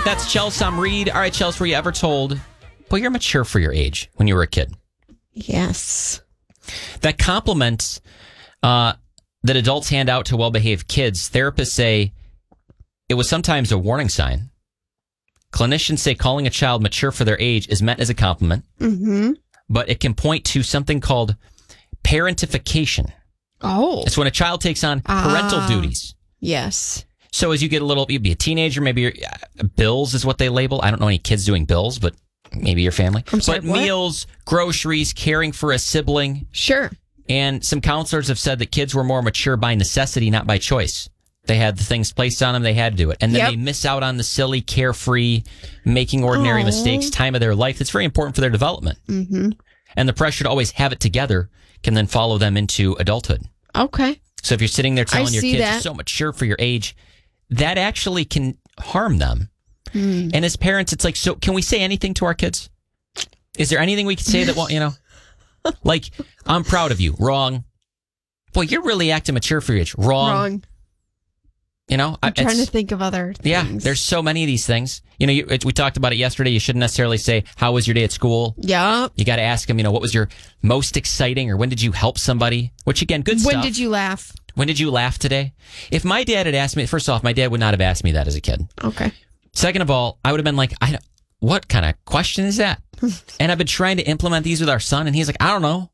That's Chelsea Reed. All right, Chelsea, were you ever told, well, you're mature for your age when you were a kid? Yes. That compliment that adults hand out to well-behaved kids, therapists say it was sometimes a warning sign. Clinicians say calling a child mature for their age is meant as a compliment, but it can point to something called parentification. Oh. It's when a child takes on parental duties. Yes. So as you get a little, you'd be a teenager, maybe bills is what they label. I don't know any kids doing bills, but maybe your family. I'm sorry, but what? meals, groceries, caring for a sibling. Sure. And some counselors have said that kids were more mature by necessity, not by choice. They had the things placed on them, they had to do it. And then they miss out on the silly, carefree, making ordinary mistakes time of their life. That's very important for their development. Mm-hmm. And the pressure to always have it together can then follow them into adulthood. Okay. So if you're sitting there telling your kids that. you're so mature for your age, that actually can harm them. And as parents, it's like, so can we say anything to our kids? Is there anything we can say that won't, like, I'm proud of you. Wrong. Boy, you're really acting mature for your age. Wrong. I'm trying to think of other things. Yeah, there's so many of these things. We talked about it yesterday. You shouldn't necessarily say, how was your day at school? Yeah. You got to ask them, what was your most exciting, or when did you help somebody? Which, again, good stuff. When did you laugh? When did you laugh today? If my dad had asked me, first off, my dad would not have asked me that as a kid. Okay. Second of all, I would have been like, what kind of question is that? And I've been trying to implement these with our son, and he's like, I don't know.